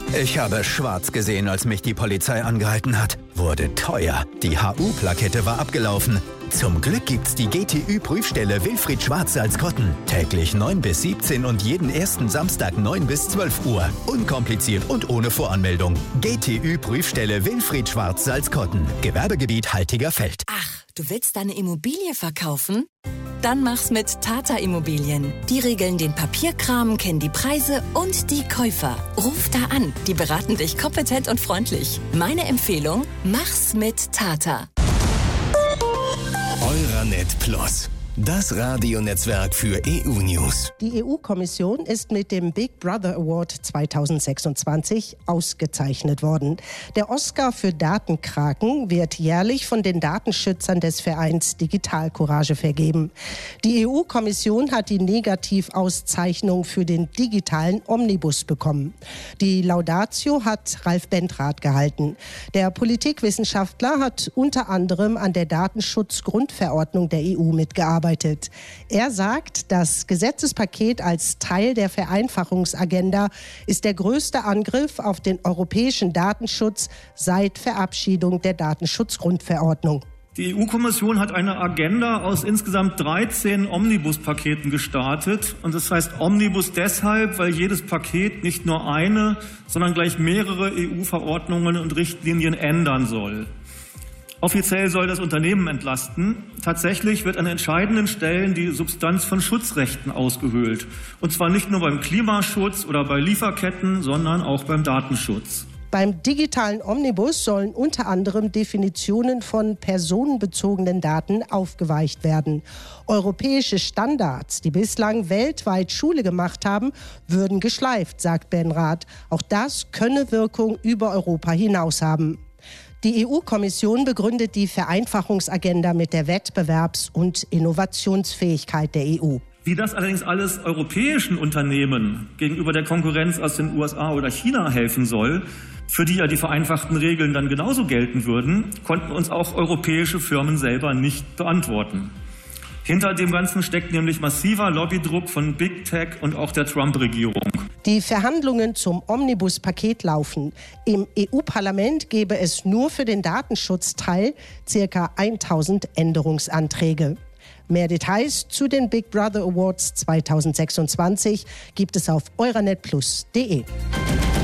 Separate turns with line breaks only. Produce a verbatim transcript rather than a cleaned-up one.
Ich habe schwarz gesehen, als mich die Polizei angehalten hat. Wurde teuer. Die H U-Plakette war abgelaufen. Zum Glück gibt's die G T Ü-Prüfstelle Wilfried Schwarz Salzkotten. Täglich neun bis siebzehn und jeden ersten Samstag neun bis zwölf Uhr. Unkompliziert und ohne Voranmeldung. G T Ü-Prüfstelle Wilfried Schwarz Salzkotten. Gewerbegebiet Haltigerfeld.
Ach, du willst deine Immobilie verkaufen? Dann mach's mit Tata Immobilien. Die regeln den Papierkram, kennen die Preise und die Käufer. Ruf da an, die beraten dich kompetent und freundlich. Meine Empfehlung, mach's mit Tata.
Euranet Plus, das Radionetzwerk für E U-News.
Die E U-Kommission ist mit dem Big Brother Award zweitausendsechsundzwanzig ausgezeichnet worden. Der Oscar für Datenkraken wird jährlich von den Datenschützern des Vereins Digital Courage vergeben. Die E U-Kommission hat die Negativauszeichnung für den digitalen Omnibus bekommen. Die Laudatio hat Ralf Bendrath gehalten. Der Politikwissenschaftler hat unter anderem an der Datenschutzgrundverordnung der E U mitgearbeitet. Er sagt, das Gesetzespaket als Teil der Vereinfachungsagenda ist der größte Angriff auf den europäischen Datenschutz seit Verabschiedung der Datenschutzgrundverordnung.
Die E U-Kommission hat eine Agenda aus insgesamt dreizehn Omnibus-Paketen gestartet. Und das heißt Omnibus deshalb, weil jedes Paket nicht nur eine, sondern gleich mehrere E U-Verordnungen und Richtlinien ändern soll. Offiziell soll das Unternehmen entlasten. Tatsächlich wird an entscheidenden Stellen die Substanz von Schutzrechten ausgehöhlt. Und zwar nicht nur beim Klimaschutz oder bei Lieferketten, sondern auch beim Datenschutz.
Beim digitalen Omnibus sollen unter anderem Definitionen von personenbezogenen Daten aufgeweicht werden. Europäische Standards, die bislang weltweit Schule gemacht haben, würden geschleift, sagt Benrath. Auch das könne Wirkung über Europa hinaus haben. Die E U-Kommission begründet die Vereinfachungsagenda mit der Wettbewerbs- und Innovationsfähigkeit der E U.
Wie das allerdings alles europäischen Unternehmen gegenüber der Konkurrenz aus den U S A oder China helfen soll, für die ja die vereinfachten Regeln dann genauso gelten würden, konnten uns auch europäische Firmen selber nicht beantworten. Hinter dem Ganzen steckt nämlich massiver Lobbydruck von Big Tech und auch der Trump-Regierung.
Die Verhandlungen zum Omnibus-Paket laufen. Im E U-Parlament gäbe es nur für den Datenschutzteil ca. tausend Änderungsanträge. Mehr Details zu den Big Brother Awards zweitausendsechsundzwanzig gibt es auf euranet plus punkt de.